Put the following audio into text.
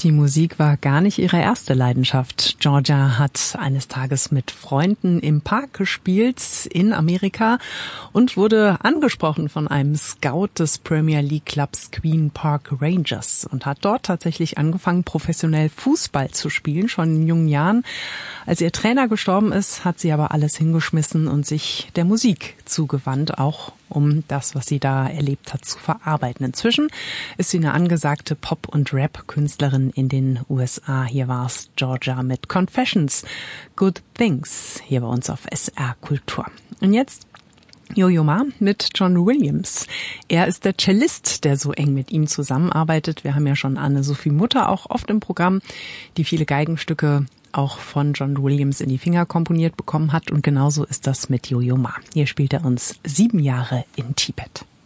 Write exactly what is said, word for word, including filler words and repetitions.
Partymusik war gar nicht ihre erste Leidenschaft. Georgia hat eines Tages mit Freunden im Park gespielt in Amerika und wurde angesprochen von einem Scout des Premier League Clubs Queen Park Rangers und hat dort tatsächlich angefangen, professionell Fußball zu spielen, schon in jungen Jahren. Als ihr Trainer gestorben ist, hat sie aber alles hingeschmissen und sich der Musik zugewandt, auch um das, was sie da erlebt hat, zu verarbeiten. Inzwischen ist sie eine angesagte Pop- und Rap-Künstlerin in den U S A. Hier war es Georgia mit Confessions, Good Things, hier bei uns auf S R Kultur. Und jetzt Yo-Yo Ma mit John Williams. Er ist der Cellist, der so eng mit ihm zusammenarbeitet. Wir haben ja schon Anne-Sophie Mutter auch oft im Programm, die viele Geigenstücke auch von John Williams in die Finger komponiert bekommen hat. Und genauso ist das mit Yo-Yo Ma. Hier spielt er uns sieben Jahre in Tibet.